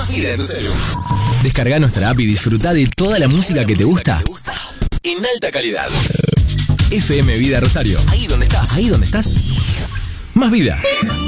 Más vida en tu celu. Descarga nuestra app y disfruta de toda la música que te gusta en alta calidad. FM Vida Rosario. Ahí donde estás. Más vida.